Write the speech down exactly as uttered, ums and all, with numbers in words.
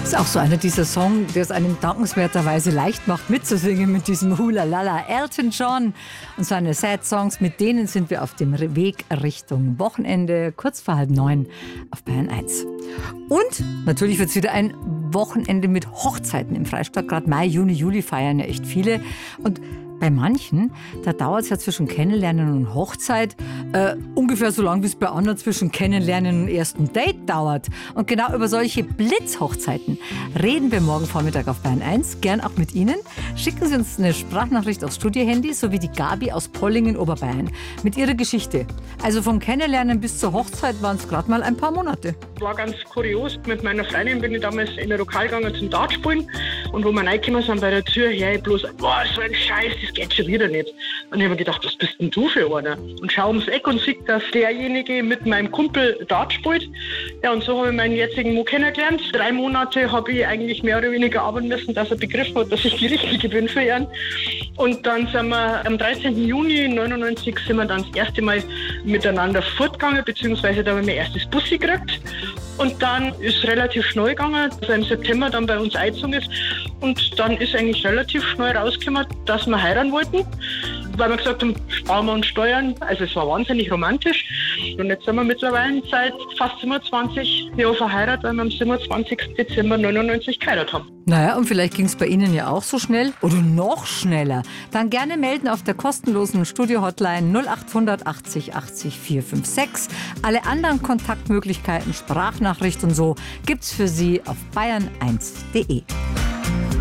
Ist auch so einer dieser Songs, der es einem dankenswerterweise leicht macht, mitzusingen mit diesem Hulalala. Elton John und seine Sad Songs, mit denen sind wir auf dem Weg Richtung Wochenende, kurz vor halb neun auf Bayern eins. Und natürlich wird es wieder ein Wochenende mit Hochzeiten im Freistaat. Gerade Mai, Juni, Juli feiern ja echt viele. Und bei manchen, da dauert es ja zwischen Kennenlernen und Hochzeit äh, ungefähr so lang, wie es bei anderen zwischen Kennenlernen und ersten Date dauert. Und genau über solche Blitzhochzeiten reden wir morgen Vormittag auf Bayern eins. Gern auch mit Ihnen. Schicken Sie uns eine Sprachnachricht aufs Studiohandy, so wie die Gabi aus Pollingen, Oberbayern, mit ihrer Geschichte. Also vom Kennenlernen bis zur Hochzeit waren es gerade mal ein paar Monate. War ganz kurios. Mit meiner Freundin bin ich damals in ein Lokal gegangen zum Dartspielen. Und wo wir reingekommen sind bei der Tür, her ich bloß, boah, so ein Scheiß, das geht schon wieder nicht. Und ich habe mir gedacht, was bist denn du für einer? Und schau ums Eck und sehe, dass derjenige mit meinem Kumpel Dart spielt. Ja, und so habe ich meinen jetzigen Mo kennengelernt. Drei Monate habe ich eigentlich mehr oder weniger arbeiten müssen, dass er begriffen hat, dass ich die Richtige bin für ihn. Und dann sind wir am dreizehnten Juni neunundneunzig sind wir dann das erste Mal miteinander fortgegangen, beziehungsweise da haben wir mein erstes Bussi gekriegt. Und dann ist relativ schnell gegangen, dass er im September dann bei uns eingezogen ist. Und dann ist eigentlich relativ schnell rausgekommen, dass wir heiraten wollten. Weil wir gesagt haben, sparen wir uns Steuern. Also es war wahnsinnig romantisch. Und jetzt sind wir mittlerweile seit fast siebenundzwanzig Jahren verheiratet, weil wir am siebenundzwanzigsten Dezember neunundneunzig geheiratet haben. Naja, und vielleicht ging es bei Ihnen ja auch so schnell oder noch schneller. Dann gerne melden auf der kostenlosen Studio-Hotline null acht achtzig achtzig vier fünf sechs. Alle anderen Kontaktmöglichkeiten, Sprachnachricht und so gibt's für Sie auf bayern eins punkt de.